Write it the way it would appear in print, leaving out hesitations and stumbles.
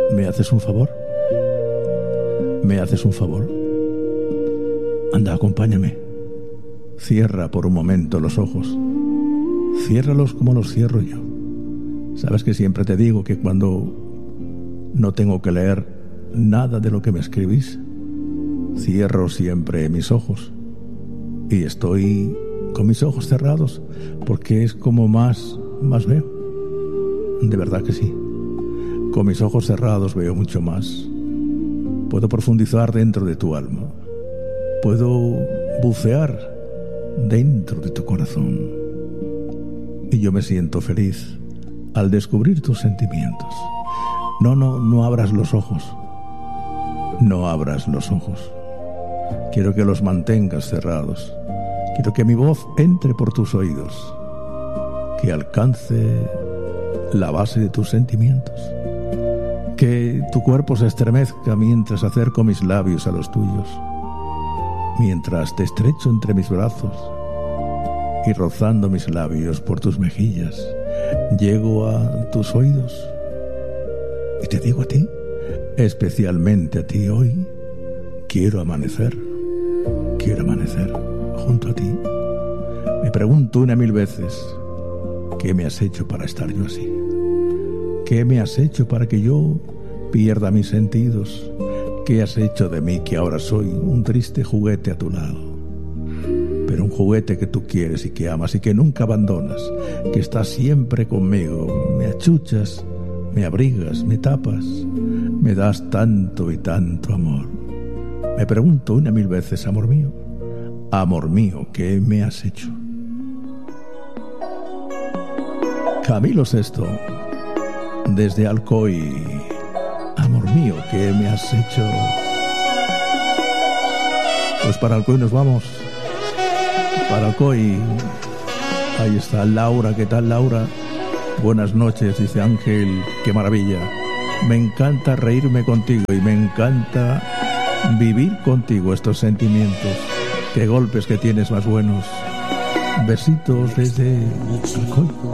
¿Me haces un favor? ¿Me haces un favor? Anda, acompáñame. Cierra por un momento los ojos. Ciérralos como los cierro yo. Sabes que siempre te digo que cuando no tengo que leer nada de lo que me escribís, cierro siempre mis ojos. Y estoy con mis ojos cerrados porque es como más veo. De verdad que sí. Con mis ojos cerrados veo mucho más. Puedo profundizar dentro de tu alma. Puedo bucear dentro de tu corazón. Y yo me siento feliz al descubrir tus sentimientos. No abras los ojos. No abras los ojos. Quiero que los mantengas cerrados. Quiero que mi voz entre por tus oídos, que alcance la base de tus sentimientos, que tu cuerpo se estremezca mientras acerco mis labios a los tuyos, mientras te estrecho entre mis brazos y rozando mis labios por tus mejillas, llego a tus oídos y te digo a ti, especialmente a ti hoy, quiero amanecer junto a ti. Me pregunto 1.000 veces, ¿qué me has hecho para estar yo así? ¿Qué me has hecho para que yo pierda mis sentidos? ¿Qué has hecho de mí que ahora soy un triste juguete a tu lado? Pero un juguete que tú quieres y que amas y que nunca abandonas, que estás siempre conmigo. Me achuchas, me abrigas, me tapas, me das tanto y tanto amor. Me pregunto 1.000 veces, amor mío, ¿qué me has hecho? Camilo VI, desde Alcoy. Amor mío, ¿qué me has hecho? Pues para Alcoy nos vamos. Para Alcoy. Ahí está Laura. ¿Qué tal, Laura? Buenas noches, dice Ángel. Qué maravilla. Me encanta reírme contigo y me encanta vivir contigo estos sentimientos. Qué golpes que tienes más buenos. Besitos desde Alcoy.